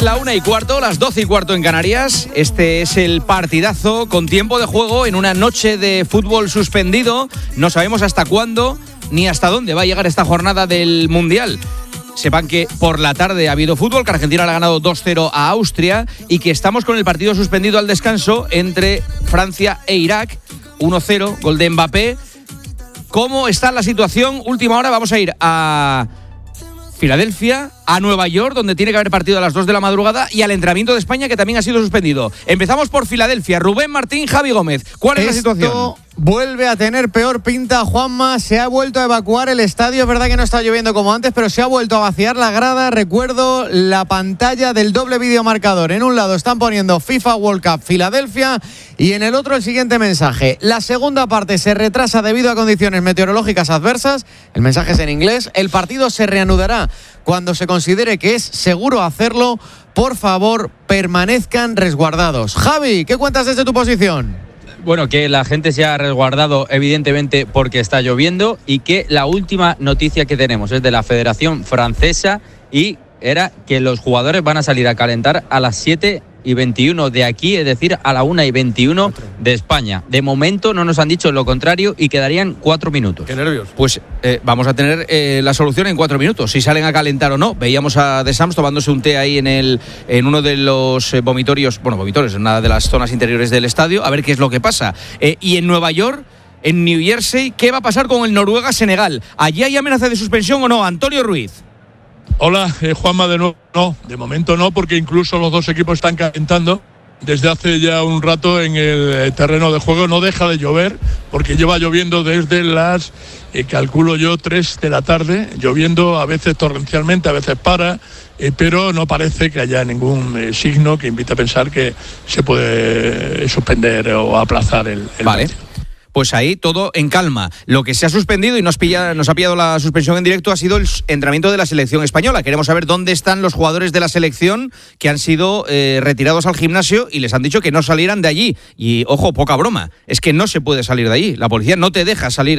la 1:15, las 12:15 en Canarias. Este es el partidazo con tiempo de juego en una noche de fútbol suspendido. No sabemos hasta cuándo ni hasta dónde va a llegar esta jornada del Mundial. Sepan que por la tarde ha habido fútbol, que Argentina le ha ganado 2-0 a Austria y que estamos con el partido suspendido al descanso entre Francia e Irak. 1-0, gol de Mbappé. ¿Cómo está la situación? Última hora, vamos a ir a Filadelfia, a Nueva York, donde tiene que haber partido a las 2 de la madrugada, y al entrenamiento de España, que también ha sido suspendido. Empezamos por Filadelfia. Rubén Martín, Javi Gómez. ¿Cuál es la situación? Vuelve a tener peor pinta, Juanma. Se ha vuelto a evacuar el estadio. Es verdad que no está lloviendo como antes, pero se ha vuelto a vaciar la grada. Recuerdo la pantalla del doble videomarcador. En un lado están poniendo FIFA World Cup Filadelfia y en el otro el siguiente mensaje. La segunda parte se retrasa debido a condiciones meteorológicas adversas. El mensaje es en inglés. El partido se reanudará cuando se considere que es seguro hacerlo. Por favor, permanezcan resguardados. Javi, ¿qué cuentas desde tu posición? Bueno, que la gente se ha resguardado evidentemente porque está lloviendo y que la última noticia que tenemos es de la Federación Francesa y era que los jugadores van a salir a calentar a las 7:21 de aquí, es decir, a la 1:21 de España. De momento no nos han dicho lo contrario y quedarían 4 minutos. Qué nervios. Pues vamos a tener la solución en 4 minutos, si salen a calentar o no. Veíamos a The Sams tomándose un té ahí en uno de los vomitorios, en una de las zonas interiores del estadio, a ver qué es lo que pasa. Y en Nueva York, en New Jersey, ¿qué va a pasar con el Noruega-Senegal? ¿Allí hay amenaza de suspensión o no? Antonio Ruiz. Hola, Juanma, de nuevo. No, de momento no, porque incluso los dos equipos están calentando desde hace ya un rato en el terreno de juego. No deja de llover, porque lleva lloviendo desde las, calculo yo, 3 de la tarde, lloviendo a veces torrencialmente, a veces para, pero no parece que haya ningún signo que invite a pensar que se puede suspender o aplazar el partido. Pues ahí todo en calma. Lo que se ha suspendido y nos ha pillado la suspensión en directo ha sido el entrenamiento de la selección española. Queremos saber dónde están los jugadores de la selección que han sido retirados al gimnasio y les han dicho que no salieran de allí. Y, ojo, poca broma, es que no se puede salir de allí. La policía no te deja salir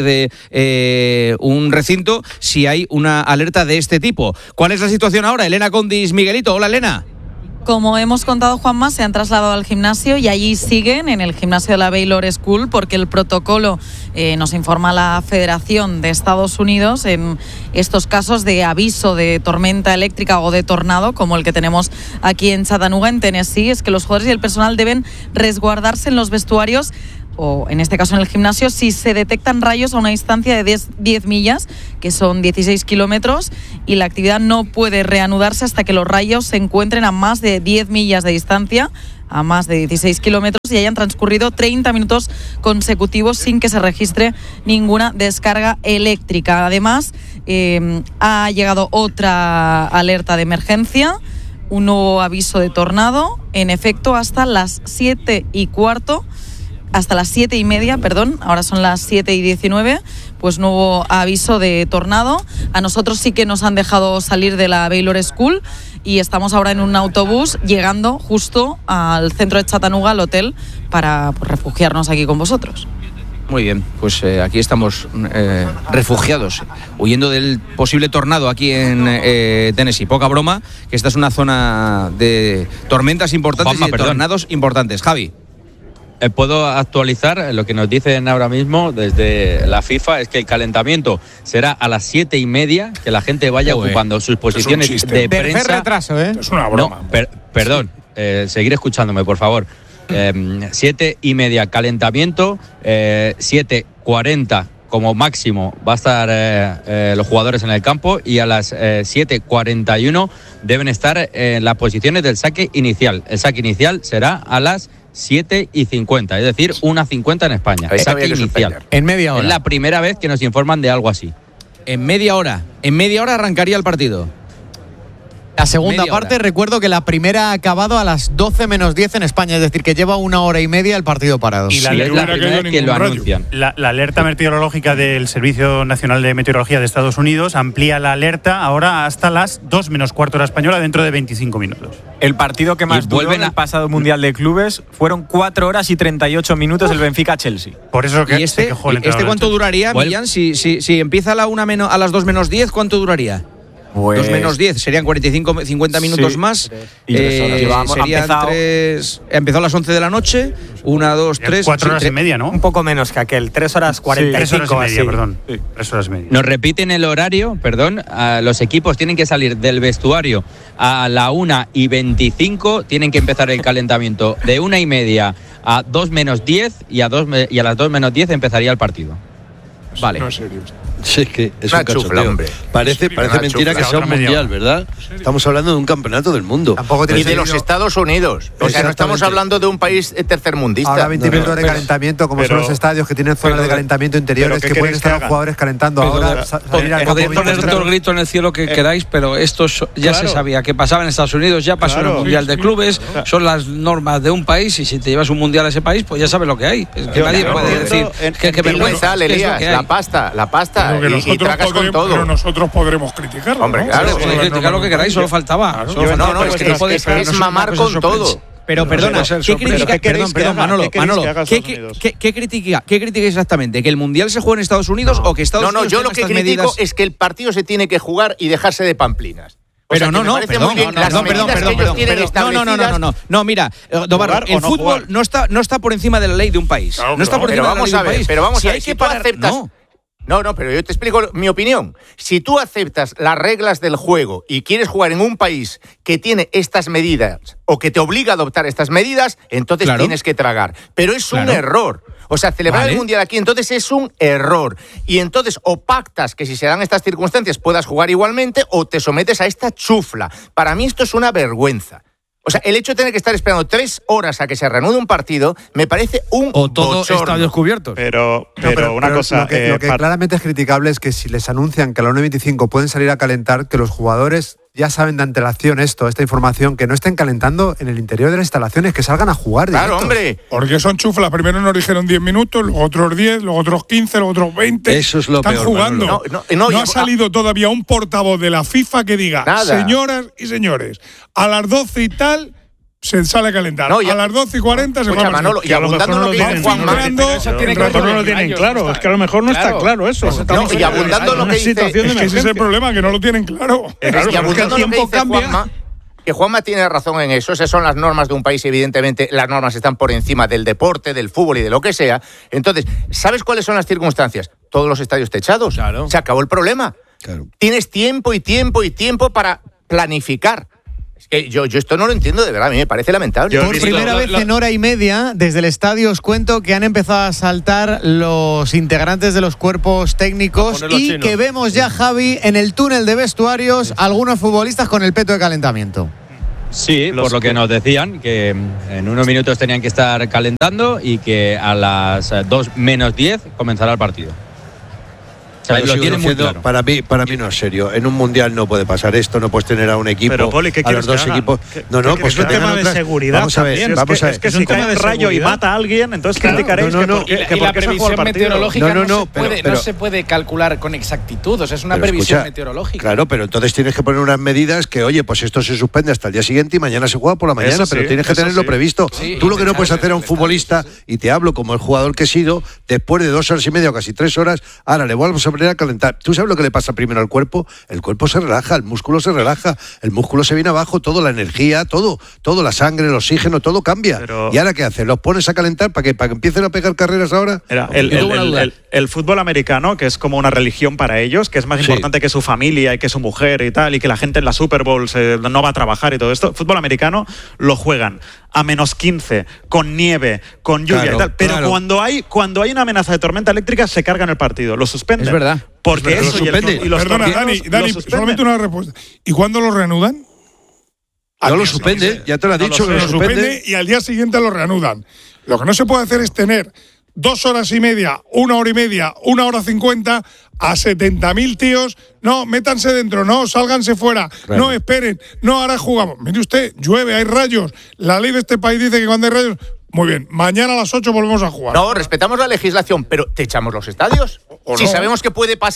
de un recinto si hay una alerta de este tipo. ¿Cuál es la situación ahora? Elena Condis, Miguelito. Hola, Elena. Como hemos contado, Juanma, se han trasladado al gimnasio y allí siguen, en el gimnasio de la Baylor School, porque el protocolo, nos informa la Federación de Estados Unidos, en estos casos de aviso de tormenta eléctrica o de tornado, como el que tenemos aquí en Chattanooga, en Tennessee, es que los jugadores y el personal deben resguardarse en los vestuarios, o en este caso en el gimnasio, si se detectan rayos a una distancia de 10 millas, que son 16 kilómetros, y la actividad no puede reanudarse hasta que los rayos se encuentren a más de 10 millas de distancia, a más de 16 kilómetros, y hayan transcurrido 30 minutos consecutivos sin que se registre ninguna descarga eléctrica. Además, ha llegado otra alerta de emergencia, un nuevo aviso de tornado, en efecto, hasta las 7:15, hasta las 7:30, perdón, ahora son las 7:19, pues nuevo aviso de tornado. A nosotros sí que nos han dejado salir de la Baylor School y estamos ahora en un autobús llegando justo al centro de Chattanooga, al hotel, para refugiarnos aquí con vosotros. Muy bien, pues aquí estamos refugiados, huyendo del posible tornado aquí en Tennessee. Poca broma, que esta es una zona de tormentas importantes, Juanma, y de tornados importantes. Javi. Puedo actualizar lo que nos dicen ahora mismo desde la FIFA, es que el calentamiento será a las 7:30, que la gente vaya ocupando sus posiciones de prensa. Retraso, Es una broma. No, perdón, seguir escuchándome, por favor. 7:30 calentamiento, 7:40 como máximo va a estar los jugadores en el campo, y a las 7:41 deben estar en las posiciones del saque inicial. El saque inicial será a las 7:50, es decir, 1:50 en España. Saque inicial. En media hora. Es la primera vez que nos informan de algo así. En media hora arrancaría el partido. La segunda parte, recuerdo que la primera ha acabado a las 12 menos 10 en España, es decir, que lleva 1 hora y media el partido parado. Y la es la primera vez que lo anuncian. La alerta meteorológica del Servicio Nacional de Meteorología de Estados Unidos amplía la alerta ahora hasta las 2 menos cuarto hora española, dentro de 25 minutos. El partido que más duró en el pasado Mundial de Clubes fueron 4 horas y 38 minutos el Benfica-Chelsea. Por eso que ¿Y este cuánto duraría, Millán? Si empieza a las 2 menos 10, ¿cuánto duraría? Pues 2 menos 10 serían 45-50 minutos más. Y 3 horas. Serían empezó a las 11 de la noche, 1, 2, 3. 4 horas y media, ¿no? Un poco menos que aquel, 3 horas 45. 3 horas y media, así. perdón. 3 horas y media. Nos repiten el horario, los equipos tienen que salir del vestuario a la 1:25, tienen que empezar el calentamiento de 1:30 a 2 menos 10 y a las 2 menos 10 empezaría el partido. Vale. No es serio. Sí, es que es Una un cachondeo. chufla, hombre. Parece mentira que sea un mundial, ¿verdad? Estamos hablando de un campeonato del mundo. Y de los Estados Unidos. O sea, no estamos hablando de un país tercermundista. Ahora 20 minutos de calentamiento, como son los estadios que tienen zonas de calentamiento interiores que pueden estar los jugadores calentando ahora. Podéis poner todo el grito en el cielo que queráis, pero esto ya se sabía que pasaba en Estados Unidos, ya pasó en el Mundial de Clubes, son las normas de un país y si te llevas un Mundial a ese país, pues ya sabes lo que hay. Es que nadie puede decir que vergüenza. Elías, la pasta. Y tragas con todo. Pero nosotros podremos criticarlo. Hombre, ¿no? claro. Podéis criticar lo que queráis, solo faltaba. No, es mamar con todo. Pero perdona, ¿qué crítica? Manolo, ¿qué critica exactamente? ¿Que el Mundial se juega en Estados Unidos o que Estados Unidos yo lo que critico es que el partido se tiene que jugar y dejarse de pamplinas. Pero no, mira, Dobarro, el fútbol no está por encima de la ley de un país. No está por encima de la ley de un país. Pero vamos a ver, si tú aceptas. No, pero yo te explico mi opinión. Si tú aceptas las reglas del juego y quieres jugar en un país que tiene estas medidas o que te obliga a adoptar estas medidas, entonces tienes que tragar. Pero es un error. O sea, celebrar el Mundial aquí entonces es un error. Y entonces o pactas que si se dan estas circunstancias puedas jugar igualmente o te sometes a esta chufla. Para mí esto es una vergüenza. O sea, el hecho de tener que estar esperando 3 horas a que se reanude un partido me parece un o todo bochorno. Estadios cubiertos. Pero una cosa... Lo que claramente es criticable es que si les anuncian que a la 1:25 pueden salir a calentar, que los jugadores ya saben de antelación esta información, que no estén calentando en el interior de las instalaciones, que salgan a jugar. Claro, directos. hombre. Porque son chuflas. Primero nos dijeron 10 minutos, luego otros 10, luego otros 15, luego otros 20. Eso es lo Están peor, jugando. No ha salido todavía un portavoz de la FIFA que diga, señoras y señores, a las 12 y tal se sale a calentar. A las 12:40 se va a Manolo, y abundando lo que dice Juanma. No lo tienen claro. Es que a lo mejor no está claro eso. Y abundando lo que dice. Es que ese es el problema, que no lo tienen claro. Y abundando lo que dice Juanma, que Juanma tiene razón en eso. Esas son las normas de un país y evidentemente las normas están por encima del deporte, del fútbol y de lo que sea. Entonces, ¿sabes cuáles son las circunstancias? Todos los estadios techados. Claro. Se acabó el problema. Claro. Tienes tiempo para planificar. Es que yo esto no lo entiendo de verdad, a mí me parece lamentable. Por primera vez en hora y media, desde el estadio os cuento que han empezado a saltar los integrantes de los cuerpos técnicos y que vemos ya, Javi, en el túnel de vestuarios, algunos futbolistas con el peto de calentamiento. Sí, por lo que nos decían, que en unos minutos tenían que estar calentando y que a las 2 menos 10 comenzará el partido. O sea, lo tienen muy claro. Para mí no es serio. En un mundial no puede pasar esto, no puedes tener a un equipo, pero, Poli, a los dos equipos. Pues es un tema de seguridad. Vamos a ver. Es que si cae un rayo y mata a alguien, entonces criticaréis que la previsión meteorológica no se puede calcular con exactitud. O sea, es una previsión meteorológica. Claro, pero entonces tienes que poner unas medidas que, oye, pues esto se suspende hasta el día siguiente y mañana se juega por la mañana, pero tienes que tenerlo previsto. Tú lo que no puedes hacer a un futbolista, y te hablo como el jugador que he sido, después de 2 horas y media o casi 3 horas, ahora le vuelvo a poner a calentar. ¿Tú sabes lo que le pasa primero al cuerpo? El cuerpo se relaja, el músculo se relaja, el músculo se viene abajo, todo, la energía, todo, la sangre, el oxígeno, todo cambia. ¿Y ahora qué haces? ¿Los pones a calentar para que empiecen a pegar carreras ahora? El fútbol americano, que es como una religión para ellos, que es más importante que su familia y que su mujer y tal, y que la gente en la Super Bowl no va a trabajar y todo esto, fútbol americano lo juegan a -15, con nieve, con lluvia y tal. Pero cuando hay una amenaza de tormenta eléctrica, se cargan el partido, lo suspenden. Es verdad. Porque eso y los Perdona, Dani, solamente una respuesta. ¿Y cuándo lo reanudan? No lo suspende, ya te lo he dicho. Lo suspende y al día siguiente lo reanudan. Lo que no se puede hacer es tener 2 horas y media, 1 hora y media, 1 hora 50 a 70.000 tíos. No, métanse dentro, no, sálganse fuera, no, esperen, no, ahora jugamos. Mire usted, llueve, hay rayos. La ley de este país dice que cuando hay rayos... Muy bien, mañana a las 8 volvemos a jugar. No, respetamos la legislación, pero ¿te echamos los estadios? Si sabemos que puede pasar,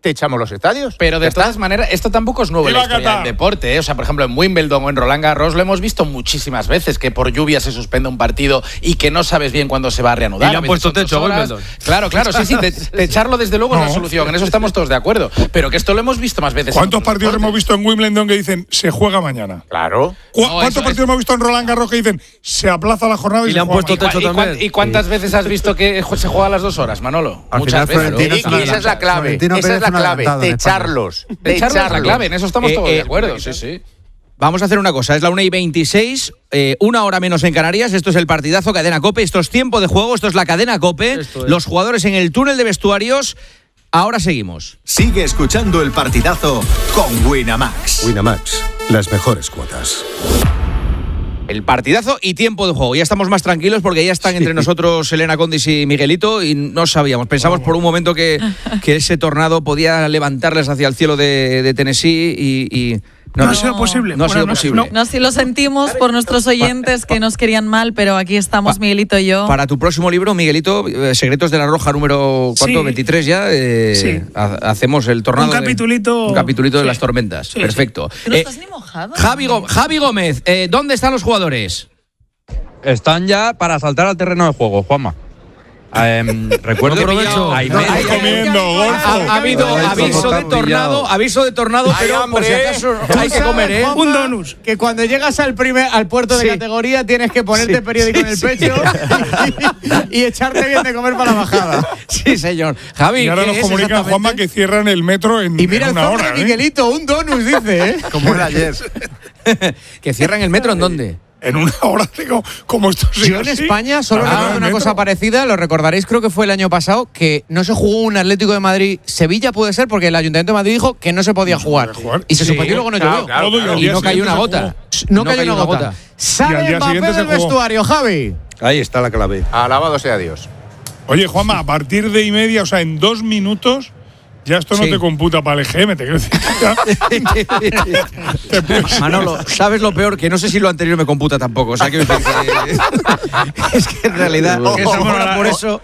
te echamos los estadios. Pero de todas maneras, esto tampoco es nuevo en la historia del deporte, ¿eh? O sea, por ejemplo, en Wimbledon o en Roland Garros lo hemos visto muchísimas veces, que por lluvia se suspende un partido y que no sabes bien cuándo se va a reanudar. Y le han puesto techo a Wimbledon. Claro, sí, echarlo desde luego es la solución, en eso estamos todos de acuerdo. Pero que esto lo hemos visto más veces. ¿Cuántos partidos hemos visto en Wimbledon que dicen se juega mañana? Claro. ¿Cuántos partidos hemos visto en Roland Garros que dicen se aplaza la jornada y le han puesto techo también? ¿Y cuántas veces has visto que se juega a las 2 horas, Manolo? Muchas veces. Y esa es la clave. Esa es la clave. De echarlos. De echarlos la clave. En eso estamos todos de acuerdo. Sí. Vamos a hacer una cosa, es la 1:26, 1 hora menos en Canarias, esto es el partidazo Cadena COPE, esto es tiempo de juego, esto es la Cadena COPE, los jugadores en el túnel de vestuarios, ahora seguimos. Sigue escuchando el partidazo con Winamax. Winamax, las mejores cuotas. El partidazo y tiempo de juego. Ya estamos más tranquilos porque ya están entre nosotros Elena Condis y Miguelito y no sabíamos. Pensamos por un momento que ese tornado podía levantarles hacia el cielo de Tennessee y no ha sido posible. No ha sido posible. No, sí lo sentimos por nuestros oyentes que nos querían mal, pero aquí estamos Miguelito y yo. Para tu próximo libro, Miguelito, Secretos de la Roja número 23 ya, hacemos el tornado. Un capitulito de las tormentas. Sí, perfecto. No estás ni mojado. Javi Gómez, ¿dónde están los jugadores? Están ya para saltar al terreno de juego, Juanma. Recuerdo ha habido aviso de tornado, pero por si acaso hay que comer, un donus. Que cuando llegas al puerto de categoría tienes que ponerte periódico en el pecho y echarte bien de comer para la bajada. Sí, señor. Javi, y ahora nos comunican, Juanma, que cierran el metro en una hora. Miguelito, un donus, dice, como era ayer. ¿Que cierran el metro en dónde? En una hora como esto. Yo en España solo recuerdo una cosa parecida, lo recordaréis, creo que fue el año pasado, que no se jugó un Atlético de Madrid-Sevilla, puede ser, porque el Ayuntamiento de Madrid dijo que no se podía jugar. Y se suspendió y luego no llovió. Y no cayó una gota. No cayó una gota. Sale Mbappé del vestuario, Javi. Ahí está la clave. Alabado sea Dios. Oye, Juanma, a partir de 1:30, o sea, en 2 minutos… Ya esto no te computa para el EGM, te quiero decir. Manolo, ¿sabes lo peor? Que no sé si lo anterior me computa tampoco. O sea, que es que en realidad, que fuera por eso.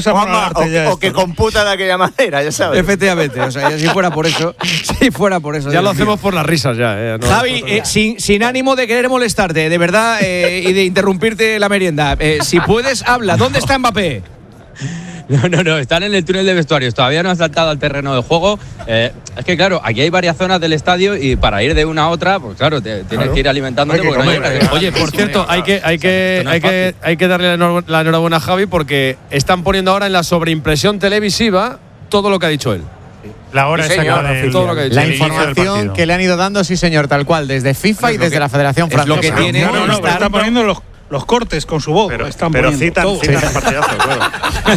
O que computa de aquella manera, ya sabes. Efectivamente, o sea, si fuera por eso. Ya lo hacemos por las risas, ya. Javi, sin ánimo de querer molestarte, de verdad, y de interrumpirte la merienda. Si puedes, habla. ¿Dónde está Mbappé? No, están en el túnel de vestuarios, todavía no han saltado al terreno de juego. Es que claro, aquí hay varias zonas del estadio y para ir de una a otra, pues claro, tienes que ir alimentándote porque no hay… Oye, por cierto, hay que darle la enhorabuena a Javi porque están poniendo ahora en la sobreimpresión televisiva todo lo que ha dicho él. La hora exacta todo lo que ha dicho. La información que le han ido dando, sí señor, tal cual, desde FIFA y desde la Federación Francesa. Lo que tiene. Están poniendo los cortes con su voz. Pero citan el partidazo, claro.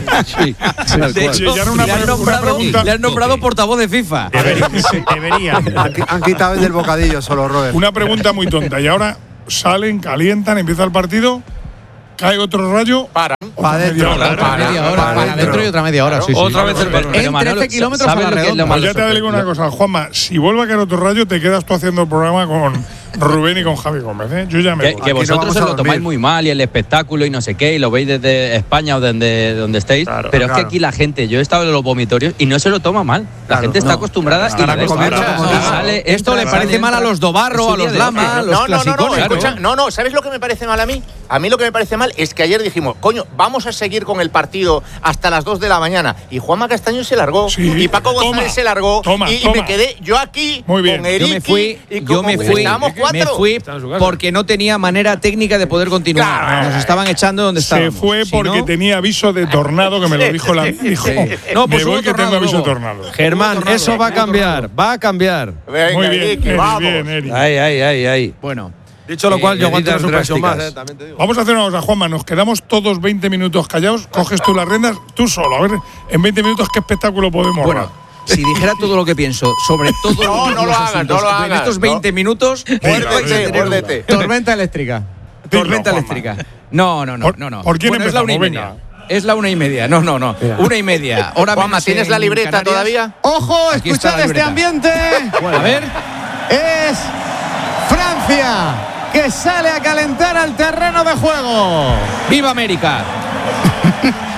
De hecho, le han nombrado portavoz de FIFA. Deberían. Han quitado el del bocadillo solo, Robert. Una pregunta muy tonta. Y ahora salen, calientan, empieza el partido, cae otro rayo. Para adentro. Para adentro y otra media hora. Sí, otra vez el partido. En 13 kilómetros a la redonda. Pues ya te digo una cosa, Juanma. Si vuelve a caer otro rayo, te quedas tú haciendo el programa con Rubén y con Javi Gómez, ¿eh? Yo ya me voy. Que vosotros os lo tomáis muy mal y el espectáculo y no sé qué, y lo veis desde España o desde donde estéis, pero es que aquí la gente, yo he estado en los vomitorios y no se lo toma mal. La gente está acostumbrada y sale. Esto le parece mal a los Dobarro, a los Lama, a los clásicos. No, ¿sabes lo que me parece mal a mí? A mí lo que me parece mal es que ayer dijimos, coño, vamos a seguir con el partido hasta las 2 de la mañana. Y Juanma Castaño se largó, y Paco González se largó, y me quedé yo aquí con Eriki. Yo me fui porque no tenía manera técnica de poder continuar. Claro. Nos estaban echando donde estábamos. Se fue porque tenía aviso de tornado, que me lo dijo la dijo. No, pues me voy que tengo aviso de tornado. Germán, eso va a cambiar, va a cambiar. Venga, muy bien, Eriki, vamos. Eric. Ay. Bueno. Dicho lo cual, yo aguanto una suspensión más. También te digo. Vamos a hacer una cosa, Juanma. Nos quedamos todos 20 minutos callados. Coges tú las riendas, tú solo. A ver, en 20 minutos, ¿qué espectáculo podemos dar? Si dijera todo lo que pienso sobre todo no lo hagas, en estos 20 minutos, muérdete. Tormenta eléctrica. Tormenta eléctrica. No. ¿Por quién bueno, empezamos? Es la 1:30. No. 1:30. Ahora Juanma, ¿tienes la libreta todavía? ¡Ojo! Escuchad este ambiente. Bueno, a ver. Es Francia, que sale a calentar al terreno de juego. ¡Viva América!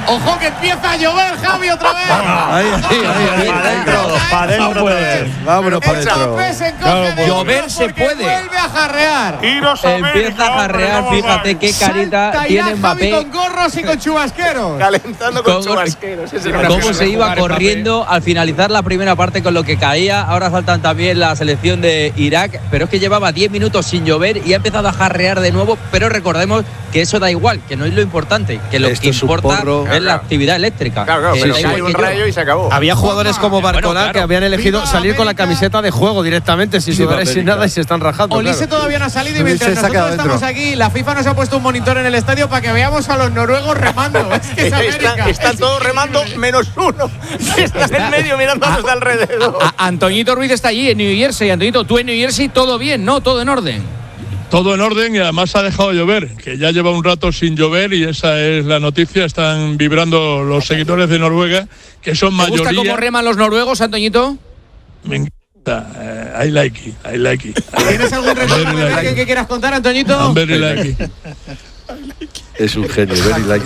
Ojo que empieza a llover, Javi, otra vez. Ahí. Para adentro. Vámonos para adentro. Llover se puede. Vuelve a jarrear. Empieza a jarrear, fíjate qué carita tiene Mbappé. Javi con gorros y con chubasqueros. Calentando con chubasqueros. Cómo se iba corriendo al finalizar la primera parte con lo que caía. Ahora faltan también la selección de Irak, pero es que llevaba 10 minutos sin llover y ha empezado a jarrear de nuevo. Pero recordemos que eso da igual, que no es lo importante, que lo que importa es la actividad eléctrica. Claro, pero hay un rayo y se acabó. Había jugadores como Barcola que habían elegido salir con la camiseta de juego directamente, sin sudar y sin nada, y se están rajando. Olise todavía no ha salido y mientras nosotros estamos aquí, la FIFA nos ha puesto un monitor en el estadio para que veamos a los noruegos remando. Es que es América. Están todos remando menos uno, que está en el medio mirando a los de alrededor. Antoñito Ruiz está allí en New Jersey. Antoñito, tú en New Jersey todo bien, ¿no? Todo en orden. Todo en orden y además ha dejado de llover, que ya lleva un rato sin llover y esa es la noticia. Están vibrando los seguidores de Noruega, que son mayoría. ¿Te gusta cómo reman los noruegos, Antoñito? Me encanta. I like it. ¿Tienes algún recuerdo que quieras contar, Antoñito? I'm very like it. Es un genio, very like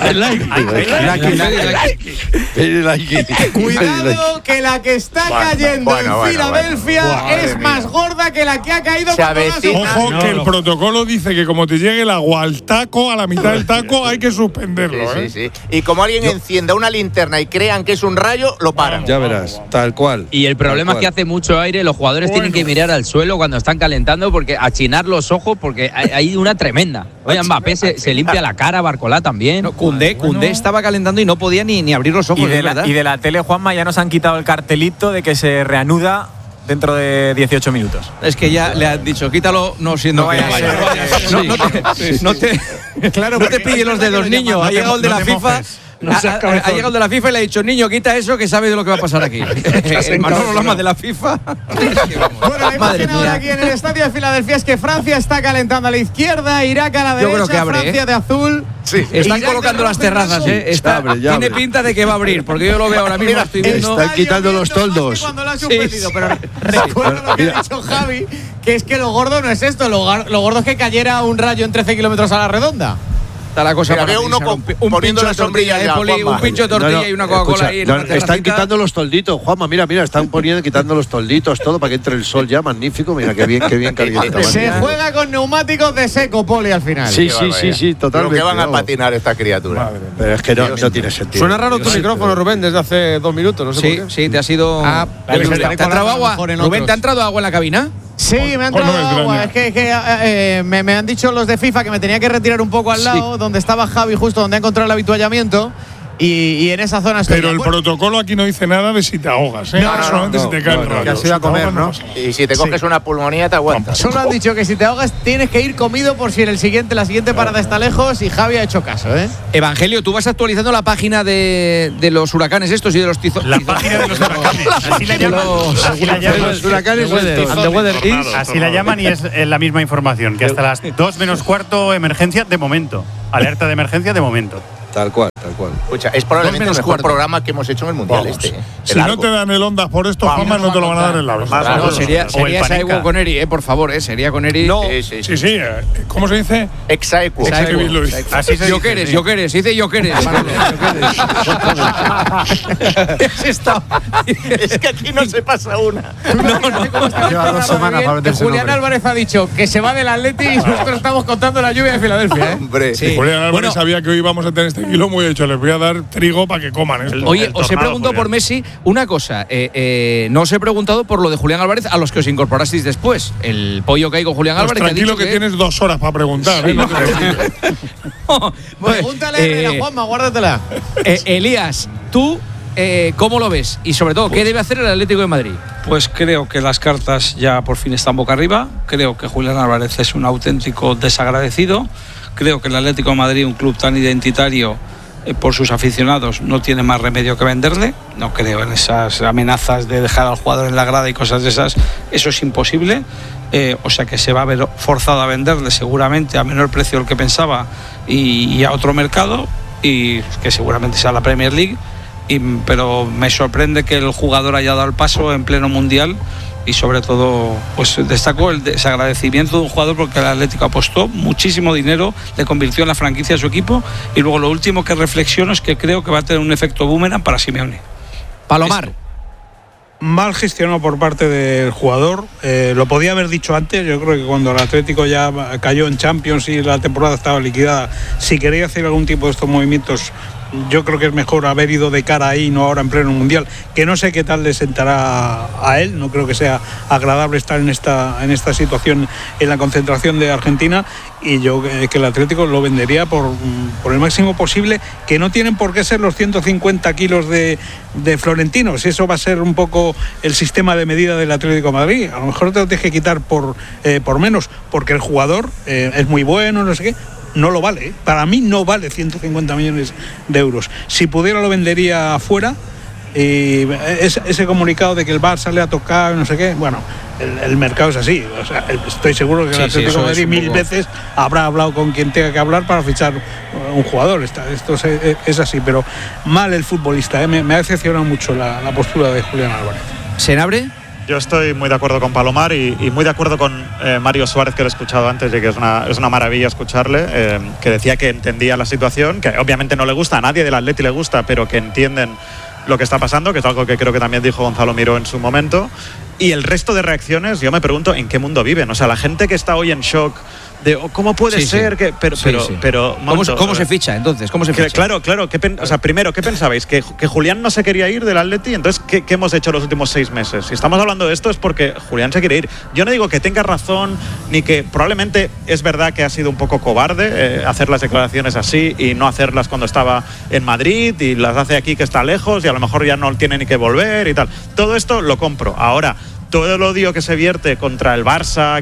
it. Cuidado que la que está cayendo en Filadelfia es más gorda que la que ha caído cuando Ojo que el protocolo dice que como te llegue el agua al taco, a la mitad del taco, hay que suspenderlo. Sí. Y como alguien encienda una linterna y crean que es un rayo, lo paran. Ya verás, tal cual. Y el problema es que hace mucho aire, los jugadores tienen que mirar al suelo cuando están calentando, porque achinar los ojos, porque hay una tremenda. Oye, Mbappé se limpia la cara, Barcola también. No, Koundé estaba calentando y no podía ni abrir los ojos. Y de la tele, Juanma, ya nos han quitado el cartelito de que se reanuda dentro de 18 minutos. Es que ya le han dicho, quítalo, no siendo que no te pille los dedos, niño. Ha llegado el de la FIFA. Ha llegado de la FIFA y le ha dicho, niño, quita eso que sabes de lo que va a pasar aquí. Manolo Lama de la FIFA. Bueno, la imagen ahora aquí en el estadio de Filadelfia es que Francia está calentando a la izquierda, Irak a la derecha, creo que abre, Francia de azul. Sí. Están colocando las terrazas, tiene pinta de que va a abrir, porque yo lo veo ahora mismo. Estoy viendo. Están quitando los toldos. Cuando lo ha suspendido, pero recuerdo lo que ha dicho Javi, que es que lo gordo no es esto, lo gordo es que cayera un rayo en 13 kilómetros a la redonda. La cosa mira, veo uno un pincho de tortilla, un pincho de tortilla y una Coca-Cola ahí. Están quitando los tolditos, Juanma, mira, están quitando los tolditos, todo para que entre el sol ya, magnífico, mira qué bien caliente. Se juega con neumáticos de seco, Poli, al final. Sí, totalmente. Pero que van a patinar esta criatura. Pero es que no tiene sentido. Suena raro tu micrófono, Rubén, desde hace 2 minutos, no sé por qué. Sí, te ha sido… ¿Te ha entrado agua? Rubén, ¿te ha entrado agua en la cabina? Sí, me han entrado agua. Es que me han dicho los de FIFA que me tenía que retirar un poco al lado, donde estaba Javi, justo donde ha encontrado el habituallamiento. Y en esa zona estoy. Pero el protocolo aquí no dice nada de si te ahogas, ¿eh? Solamente si te cae el rayo. Que has ido a comer, ¿no? Y si te coges una pulmonía, te aguantas. Solo han dicho que si te ahogas tienes que ir comido por si en la siguiente parada está lejos, y Javi ha hecho caso, ¿eh? Evangelio, tú vas actualizando la página de los huracanes estos y de los tizones. La página de los huracanes. Así la llaman. Los huracanes Así la llaman y es la misma información, que hasta las 2 menos cuarto emergencia de momento. Alerta de emergencia de momento. Tal cual. Escucha, es probablemente el mejor programa que hemos hecho en el Mundial. Si no te dan el Ondas por esto, Juanma, no te lo van a dar en la vez. Claro, sería Exaequo con Eri, por favor, sería con Eri. No. Sí. ¿Cómo se dice? Exaequo. Así se dice. Yo queres, dice yo queres. Es que aquí no se pasa una. Lleva 2 semanas para meterse. Julián Álvarez ha dicho que se va del Atleti y nosotros estamos contando la lluvia de Filadelfia, ¿eh? Hombre. Julián Álvarez sabía que hoy íbamos a tener este kilo muy hecho. Les voy a dar trigo para que coman esto. Oye, os he preguntado por Messi una cosa. No os he preguntado por lo de Julián Álvarez, a los que os incorporasteis después. El pollo que hay con Julián Álvarez. Tranquilo que tienes 2 horas para preguntar. Pregúntale a Juanma, guárdatela. Elías, tú… ¿cómo lo ves? Y sobre todo, ¿qué debe hacer el Atlético de Madrid? Pues creo que las cartas ya por fin están boca arriba. Creo que Julián Álvarez es un auténtico desagradecido. Creo que el Atlético de Madrid, un club tan identitario por sus aficionados, no tiene más remedio que venderle. No creo en esas amenazas de dejar al jugador en la grada y cosas de esas. Eso es imposible. O sea que se va a ver forzado a venderle seguramente a menor precio del que pensaba y a otro mercado, y que seguramente sea la Premier League. Pero me sorprende que el jugador haya dado el paso en pleno mundial y sobre todo pues destaco el desagradecimiento de un jugador porque el Atlético apostó muchísimo dinero, le convirtió en la franquicia de su equipo, y luego lo último que reflexiono es que creo que va a tener un efecto boomerang para Simeone. Palomar. Mal gestionado por parte del jugador, lo podía haber dicho antes. Yo creo que cuando el Atlético ya cayó en Champions y la temporada estaba liquidada, si quería hacer algún tipo de estos movimientos, yo creo que es mejor haber ido de cara ahí, no ahora en pleno mundial, que no sé qué tal le sentará a él. No creo que sea agradable estar en esta situación en la concentración de Argentina, y yo que el Atlético lo vendería por el máximo posible, que no tienen por qué ser los 150 kilos de Florentino. Si eso va a ser un poco el sistema de medida del Atlético de Madrid, a lo mejor te lo tienes que quitar por menos, porque el jugador es muy bueno, no sé qué. No lo vale, para mí no vale 150 millones de euros. Si pudiera lo vendería afuera. Y ese comunicado de que el Barça le ha tocado, no sé qué, bueno, el mercado es así. O sea, estoy seguro que el Atlético de Madrid mil veces habrá hablado con quien tenga que hablar para fichar un jugador. Esto es así, pero mal el futbolista. Me ha decepcionado mucho la postura de Julián Álvarez. ¿Senabre? Yo estoy muy de acuerdo con Palomar y muy de acuerdo con Mario Suárez, que lo he escuchado antes, y que es una maravilla escucharle, que decía que entendía la situación, que obviamente no le gusta, a nadie del Atleti le gusta, pero que entienden lo que está pasando, que es algo que creo que también dijo Gonzalo Miró en su momento. Y el resto de reacciones, yo me pregunto en qué mundo viven. O sea, la gente que está hoy en shock de cómo puede ser que pero ¿Cómo se ficha entonces? ¿Cómo se ficha? Claro, o sea, primero, ¿qué pensabais? ¿Que Julián no se quería ir del Atleti? Entonces, ¿qué hemos hecho los últimos 6 meses? Si estamos hablando de esto es porque Julián se quiere ir. Yo no digo que tenga razón, ni que probablemente es verdad que ha sido un poco cobarde hacer las declaraciones así y no hacerlas cuando estaba en Madrid, y las hace aquí que está lejos y a lo mejor ya no tiene ni que volver y tal. Todo esto lo compro. Ahora, todo el odio que se vierte contra el Barça,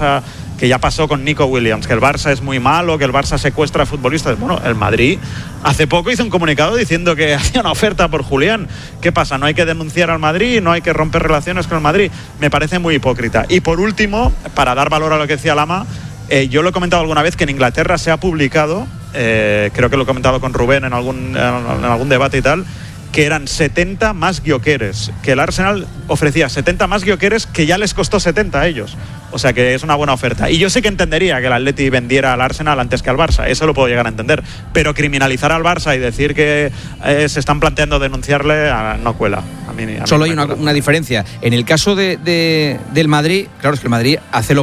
que ya pasó con Nico Williams, que el Barça es muy malo, que el Barça secuestra a futbolistas. Bueno, el Madrid hace poco hizo un comunicado diciendo que hacía una oferta por Julián. ¿Qué pasa? ¿No hay que denunciar al Madrid? ¿No hay que romper relaciones con el Madrid? Me parece muy hipócrita. Y por último, para dar valor a lo que decía Lama, yo lo he comentado alguna vez que en Inglaterra se ha publicado, creo que lo he comentado con Rubén en algún debate y tal, que eran 70 más Gyökeres, que el Arsenal ofrecía 70 más Gyökeres, que ya les costó 70 a ellos. O sea que es una buena oferta. Y yo sé que entendería que el Atleti vendiera al Arsenal antes que al Barça, eso lo puedo llegar a entender. Pero criminalizar al Barça y decir que se están planteando denunciarle, no cuela. A mí solo hay una diferencia. En el caso del Madrid, claro, es que el Madrid hace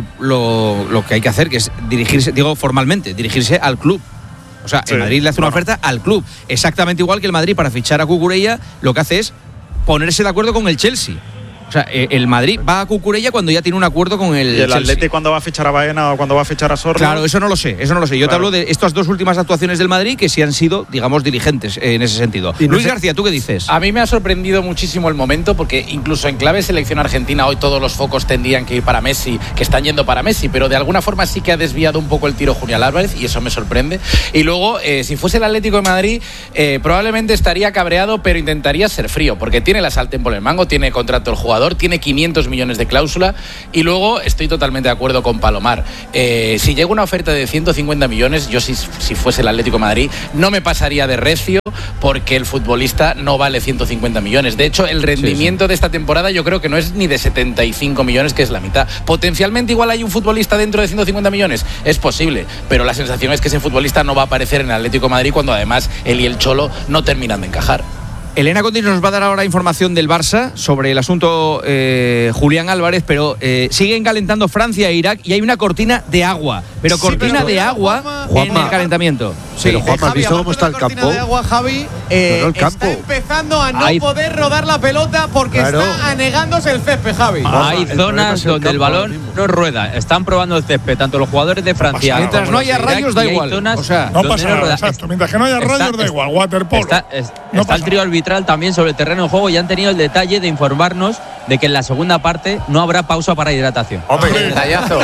lo que hay que hacer, que es dirigirse, digo formalmente, dirigirse al club. O sea, el Madrid le hace una oferta al club. Exactamente igual que el Madrid, para fichar a Cucurella, lo que hace es ponerse de acuerdo con el Chelsea. O sea, el Madrid va a Cucurella cuando ya tiene un acuerdo con el Chelsea. ¿Y el Atleti cuando va a fichar a Baena o cuando va a fichar a Sordo? Claro, eso no lo sé. Yo te hablo de estas 2 últimas actuaciones del Madrid que sí han sido, digamos, diligentes en ese sentido. Luis García, ¿tú qué dices? A mí me ha sorprendido muchísimo el momento, porque incluso en clave selección argentina hoy todos los focos tendrían que ir para Messi, que están yendo para Messi, pero de alguna forma sí que ha desviado un poco el tiro Julián Álvarez, y eso me sorprende. Y luego, si fuese el Atlético de Madrid, probablemente estaría cabreado, pero intentaría ser frío, porque tiene la sartén por el mango, tiene contrato el jugador, tiene 500 millones de cláusula. Y luego estoy totalmente de acuerdo con Palomar. Si llega una oferta de 150 millones, yo si fuese el Atlético de Madrid no me pasaría de recio, porque el futbolista no vale 150 millones. De hecho, el rendimiento de esta temporada yo creo que no es ni de 75 millones, que es la mitad. Potencialmente igual hay un futbolista dentro de 150 millones, es posible, pero la sensación es que ese futbolista no va a aparecer en el Atlético de Madrid cuando además él y el Cholo no terminan de encajar. Elena Conti nos va a dar ahora información del Barça sobre el asunto Julián Álvarez, pero siguen calentando Francia e Irak y hay una cortina de agua, pero cortina de agua en el calentamiento. Sí, pero Juanma, ¿has visto cómo está el campo? De agua, Javi, está empezando a no poder rodar la pelota porque está anegándose el césped, Javi. Hay zonas donde el balón no rueda, están probando el césped, tanto los jugadores de Francia. Mientras no haya rayos da igual. O sea, no pasa nada, exacto. Mientras que no haya rayos da igual, waterpolo. Está el trío arbitral también sobre el terreno de juego, y han tenido el detalle de informarnos de que en la segunda parte no habrá pausa para hidratación. Hombre, detallazo.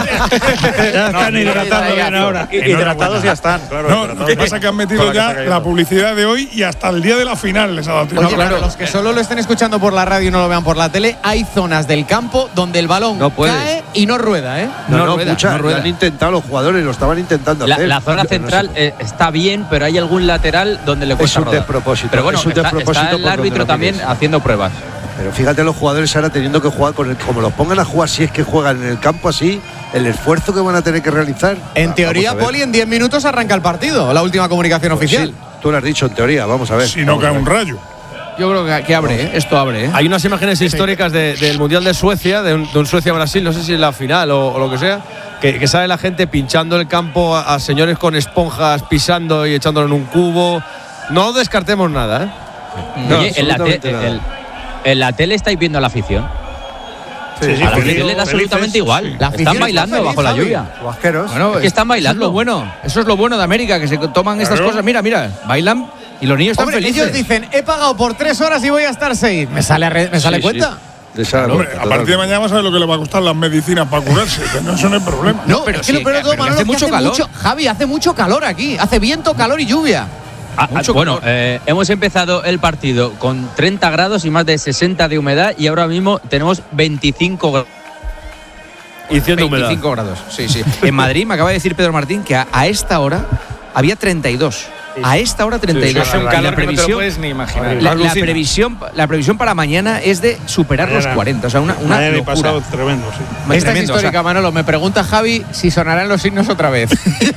Ya están hidratando bien ahora. Hidratados ya están, claro. No, lo que pasa es que han metido ya la publicidad de hoy y hasta el día de la final les ha dado tiempo. Oye, claro, los que solo lo estén escuchando por la radio y no lo vean por la tele, hay zonas del campo donde el balón cae y no rueda, ¿eh? No rueda. Lo han intentado los jugadores, lo estaban intentando hacer. La zona central está bien, pero hay algún lateral donde le cuesta rodar. Es un despropósito. Pero bueno, está el árbitro también haciendo pruebas. Pero fíjate los jugadores ahora teniendo que jugar como los pongan a jugar, si es que juegan en el campo así, el esfuerzo que van a tener que realizar. En teoría, Poli, en 10 minutos arranca el partido, la última comunicación oficial. Sí, tú lo has dicho, en teoría, vamos a ver. Si no cae un rayo. Yo creo que abre, esto abre. Hay unas imágenes históricas del Mundial de Suecia, de un Suecia-Brasil, no sé si es la final o lo que sea, que sale la gente pinchando el campo a señores con esponjas, pisando y echándolo en un cubo. No descartemos nada, ¿eh? No, oye, en la tele estáis viendo a la afición. Sí, a la afición le da absolutamente igual. Están bailando bajo la lluvia. Bueno, es que están bailando. Eso es lo bueno de América, que se toman estas cosas. Mira, bailan y los niños están felices. Ellos dicen, he pagado por 3 horas y voy a estar 6. ¿Me sale cuenta? Hombre, a partir de mañana sabe lo que le va a costar las medicinas para curarse. Eso no es problema. No, pero es que lo peor de todo, Manolo, hace mucho calor. Javi, hace mucho calor aquí. Hace viento, calor y lluvia. Bueno, hemos empezado el partido con 30 grados y más de 60 de humedad y ahora mismo tenemos 25 grados. Y 100 de humedad. 25 grados, sí. En Madrid me acaba de decir Pedro Martín que a esta hora había 32. A esta hora 32. Es un calor que no te lo puedes ni imaginar. La previsión para mañana es de superar los 40. O sea, una locura. Pasado tremendo, sí. Esta es histórica, Manolo. Me pregunta Javi si sonarán los himnos otra vez.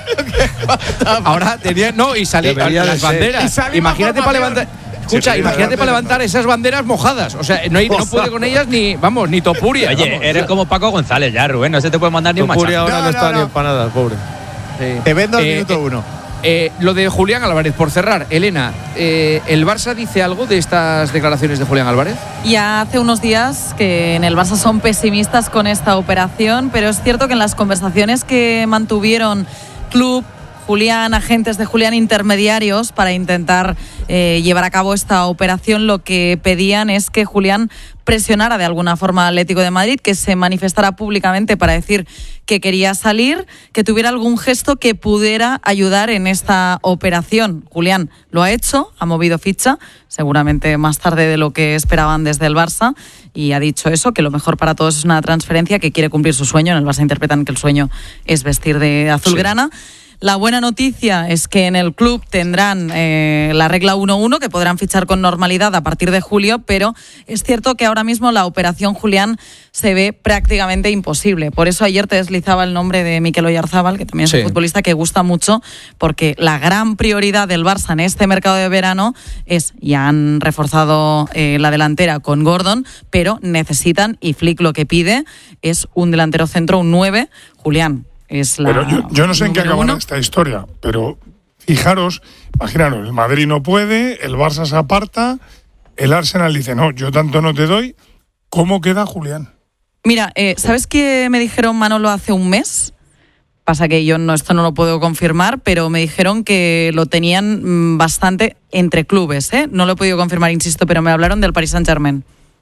Ahora tenía. No, y salían las banderas. Imagínate para levantar. Escucha, imagínate para levantar esas banderas mojadas. O sea, no puede con ellas ni Topuria. Oye, eres como Paco González ya, Rubén. No se te puede mandar ni un machazo. Topuria ahora no está ni empanada, pobre. Sí. Te vendo el minuto 1. Lo de Julián Álvarez, por cerrar, Elena, ¿el Barça dice algo de estas declaraciones de Julián Álvarez? Ya hace unos días que en el Barça son pesimistas con esta operación, pero es cierto que en las conversaciones que mantuvieron club, Julián, agentes de Julián, intermediarios para intentar llevar a cabo esta operación, lo que pedían es que Julián presionara de alguna forma al Atlético de Madrid, que se manifestara públicamente para decir que quería salir, que tuviera algún gesto que pudiera ayudar en esta operación. Julián lo ha hecho, ha movido ficha, seguramente más tarde de lo que esperaban desde el Barça, y ha dicho eso, que lo mejor para todos es una transferencia, que quiere cumplir su sueño. En el Barça interpretan que el sueño es vestir de azulgrana. Sí. La buena noticia es que en el club tendrán la regla 1-1, que podrán fichar con normalidad a partir de julio, pero es cierto que ahora mismo la operación Julián se ve prácticamente imposible. Por eso ayer te deslizaba el nombre de Mikel Oyarzábal, que también es un futbolista que gusta mucho, porque la gran prioridad del Barça en este mercado de verano es, ya han reforzado la delantera con Gordon, pero necesitan, y Flick lo que pide es un delantero centro, un 9, Julián. Pero yo no sé en qué acabará esta historia, pero fijaros, imaginaros, el Madrid no puede, el Barça se aparta, el Arsenal dice, no, yo tanto no te doy. ¿Cómo queda Julián? Mira, ¿sabes qué me dijeron, Manolo, hace un mes? Pasa que yo esto no lo puedo confirmar, pero me dijeron que lo tenían bastante entre clubes, ¿eh? No lo he podido confirmar, insisto, pero me hablaron del Paris Saint-Germain.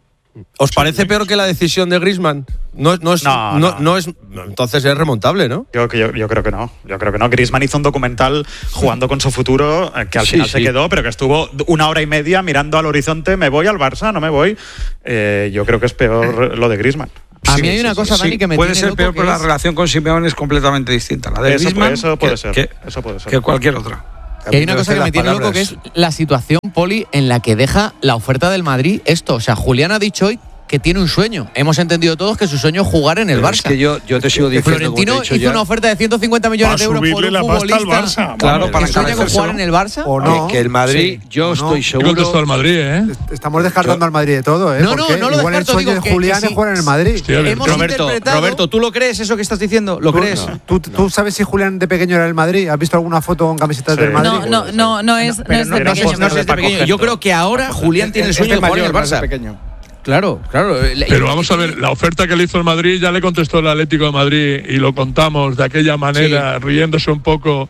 ¿Os parece peor que la decisión de Griezmann? No es, entonces es remontable, ¿no? Yo creo que no. Yo creo que no. Griezmann hizo un documental jugando con su futuro, que al final se quedó, pero que estuvo 1 hora y media mirando al horizonte. ¿Me voy al Barça? ¿No me voy? Yo creo que es peor lo de Griezmann. A mí hay una cosa, Dani, que me puede tiene ser peor, pero la relación con Simeone es completamente distinta. La de Griezmann, eso puede ser. Que cualquier otra. Y hay una cosa que me tiene loco, que es la situación, Poli, en la que deja la oferta del Madrid esto. O sea, Julián ha dicho hoy que tiene un sueño. Hemos entendido todos que su sueño es jugar en el Barça. Es que yo te sigo diciendo, Florentino hizo una oferta de 150 millones de euros por un futbolista. Al Barça. Claro, para sueña con jugar en el Barça. O no. Que el Madrid, yo estoy seguro. ¿Qué contestó el Madrid, Estamos descartando al Madrid de todo, No lo igual descarto, el sueño de Julián es jugar en el Madrid. Roberto, ¿tú lo crees eso que estás diciendo? ¿Lo crees? ¿Tú sabes si Julián de pequeño era el Madrid? ¿Has visto alguna foto con camisetas del Madrid? No es de pequeño. Yo creo que ahora Julián tiene el sueño de jugar en el Barça. Claro. Pero vamos a ver, la oferta que le hizo el Madrid ya le contestó el Atlético de Madrid y lo contamos de aquella manera, riéndose un poco